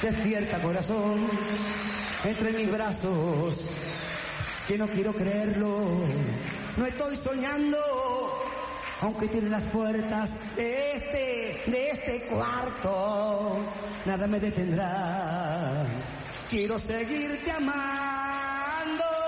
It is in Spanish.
Despierta, corazón, entre mis brazos, que no quiero creerlo. No estoy soñando, aunque tiene las puertas de este cuarto, nada me detendrá. Quiero seguirte amando.